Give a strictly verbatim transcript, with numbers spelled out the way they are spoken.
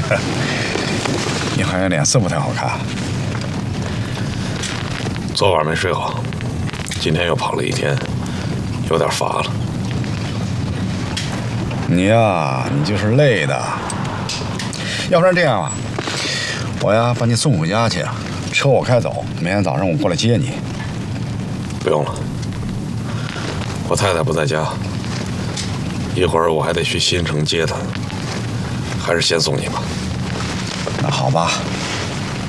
你好像脸色不太好看。 昨晚没睡好，今天又跑了一天，有点乏了。 你呀，你就是累的。要不然这样吧，我呀把你送回家去，车我开走，明天早上我过来接你。 不用了，我太太不在家，一会儿我还得去新城接她，还是先送你吧。 那好吧。